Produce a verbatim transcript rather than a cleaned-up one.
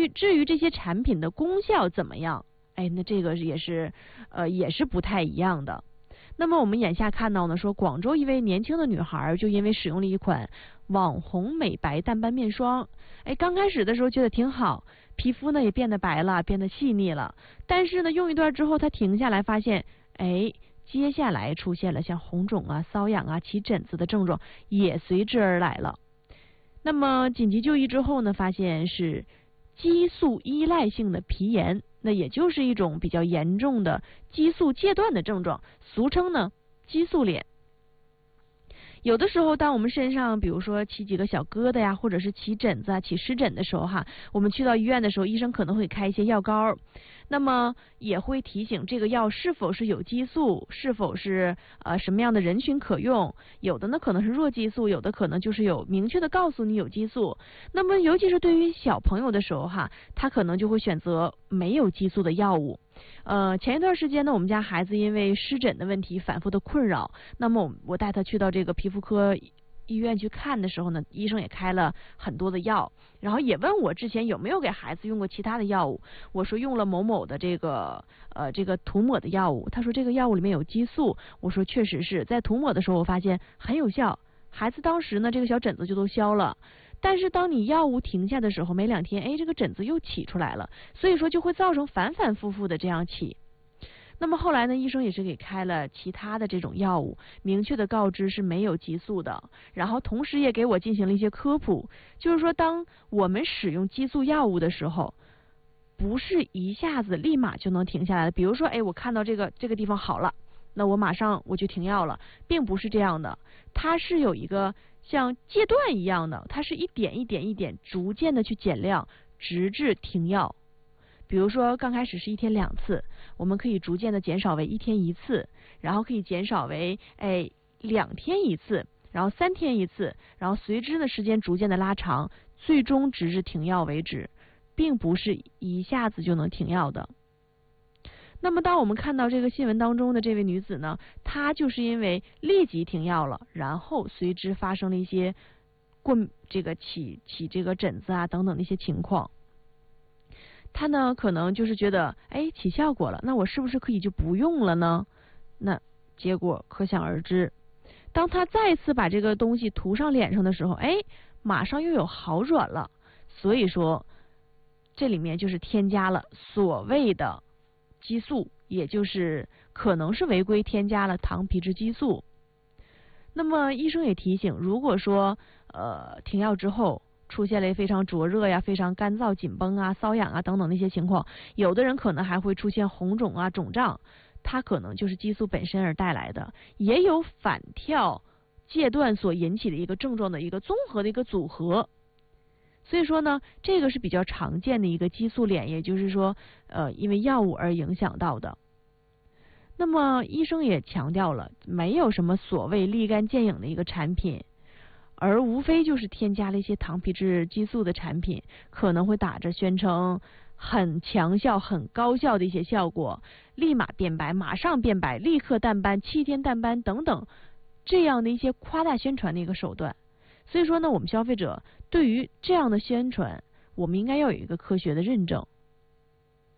于至于这些产品的功效怎么样，哎，那这个也是呃也是不太一样的。那么我们眼下看到呢，说广州一位年轻的女孩就因为使用了一款网红美白淡斑面霜，哎，刚开始的时候觉得挺好，皮肤呢也变得白了，变得细腻了。但是呢，用一段之后，她停下来发现，哎，接下来出现了像红肿啊、瘙痒啊、起疹子的症状也随之而来了。那么紧急就医之后呢，发现是激素依赖性的皮炎，那也就是一种比较严重的激素戒断的症状，俗称呢激素脸。有的时候，当我们身上比如说起几个小疙瘩呀，或者是起疹子啊、起湿疹的时候哈，我们去到医院的时候，医生可能会开一些药膏，那么也会提醒这个药是否是有激素，是否是呃什么样的人群可用。有的呢可能是弱激素，有的可能就是有明确的告诉你有激素。那么尤其是对于小朋友的时候哈，他可能就会选择没有激素的药物。呃，前一段时间呢，我们家孩子因为湿疹的问题反复的困扰，那么我我带他去到这个皮肤科医院去看的时候呢，医生也开了很多的药，然后也问我之前有没有给孩子用过其他的药物。我说用了某某的这个呃这个涂抹的药物，他说这个药物里面有激素，我说确实是在涂抹的时候我发现很有效，孩子当时呢这个小疹子就都消了。但是当你药物停下的时候，没两天，哎，这个疹子又起出来了，所以说就会造成反反复复的这样起。那么后来呢，医生也是给开了其他的这种药物，明确的告知是没有激素的，然后同时也给我进行了一些科普，就是说当我们使用激素药物的时候，不是一下子立马就能停下来的。比如说，哎，我看到这个这个地方好了，那我马上我就停药了，并不是这样的，它是有一个像戒断一样的，它是一点一点一点逐渐的去减量，直至停药。比如说刚开始是一天两次，我们可以逐渐的减少为一天一次，然后可以减少为哎两天一次，然后三天一次，然后随之呢时间逐渐的拉长，最终直至停药为止，并不是一下子就能停药的。那么当我们看到这个新闻当中的这位女子呢，她就是因为立即停药了，然后随之发生了一些过这个起起这个疹子啊等等的一些情况。她呢可能就是觉得哎起效果了，那我是不是可以就不用了呢？那结果可想而知，当她再次把这个东西涂上脸上的时候，哎马上又有好转了。所以说这里面就是添加了所谓的激素，也就是可能是违规添加了糖皮质激素。那么医生也提醒，如果说呃停药之后出现了非常灼热呀、非常干燥、紧绷啊、瘙痒啊等等的一些情况，有的人可能还会出现红肿啊、肿胀，它可能就是激素本身而带来的，也有反跳戒断所引起的一个症状的一个综合的一个组合。所以说呢，这个是比较常见的一个激素脸，也就是说呃因为药物而影响到的。那么医生也强调了，没有什么所谓立竿见影的一个产品，而无非就是添加了一些糖皮质激素的产品，可能会打着宣称很强效、很高效的一些效果，立马变白、马上变白、立刻淡斑、七天淡斑等等这样的一些夸大宣传的一个手段。所以说呢，我们消费者对于这样的宣传，我们应该要有一个科学的认证。